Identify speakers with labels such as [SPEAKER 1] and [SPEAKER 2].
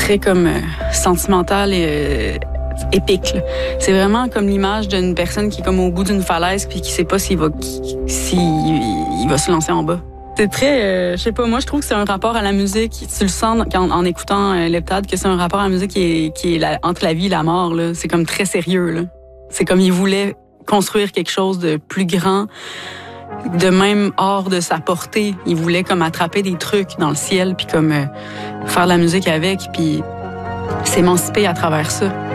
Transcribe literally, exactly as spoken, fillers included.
[SPEAKER 1] très comme euh, sentimental et euh, épique. C'est vraiment comme l'image d'une personne qui est comme au bout d'une falaise puis qui sait pas s'il va s'il il va se lancer en bas. C'est très, euh, je sais pas, moi je trouve que c'est un rapport à la musique. Tu le sens en, en écoutant euh, Leptade que c'est un rapport à la musique qui est, qui est la, entre la vie et la mort. Là. C'est comme très sérieux. Là. C'est comme il voulait construire quelque chose de plus grand, de même hors de sa portée. Il voulait comme attraper des trucs dans le ciel puis comme euh, faire de la musique avec puis s'émanciper à travers ça.